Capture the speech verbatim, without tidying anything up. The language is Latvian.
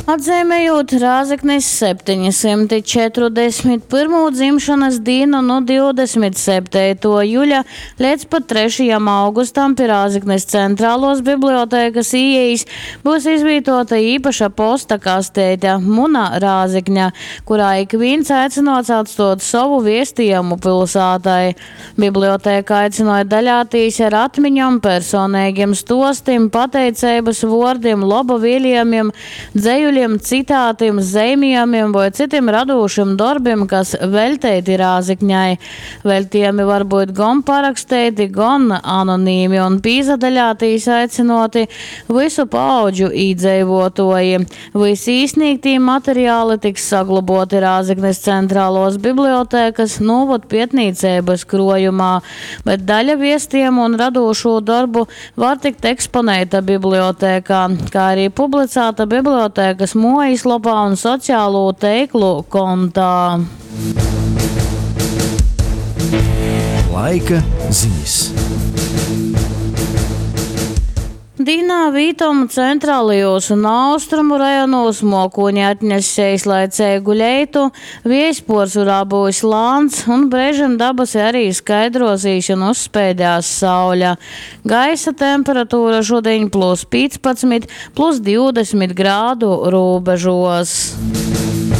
Atzīmējot Rāzaknis septiņsimt četrdesmit pirmo dzimšanas dienu no divdesmit septītā jūļa līdz pat trešajam augustam pie Rāzaknis centrālos bibliotēkas ieejas būs izvietota īpaša posta kasteite Muna Rāzakņa, kurā ik viens aicinots atstot savu viestījumu pilsētai. Bibliotēka aicināja daļātīs ar atmiņām, personīgiem stostim, pateicības vārdiem, laba vēlējumiem, dzējuļiem, citātiem, zīmējumiem vai citiem radošiem darbiem, kas veltīti Rāzakņai. Veltījumi var būt gan parakstīti, gan anonīmi un pīzadaļātīs aicinoti visu paudžu īdzīvotoji. Visi izsniegtī materiāli tiks saglaboti Rāzaknis centrālos bibliotēkas novadu pietnīcības krojumā, bet daļa viestījumu un radošo darbu var tikt eksponēta bibliotēkā, kā arī publicēta bibliotēkas mājaslapā un sociālo tīklu kontā. Laika ziņas. Dīnā Vītoma centrālajos un austrumu rajonos mokoņi atnesējis laicēgu leitu, viejsporsurā būs lāns un brežam dabasi arī skaidrosīs un uzspēdās sauļa. Gaisa temperatūra šodien plus piecpadsmit, plus divdesmit grādu robežos.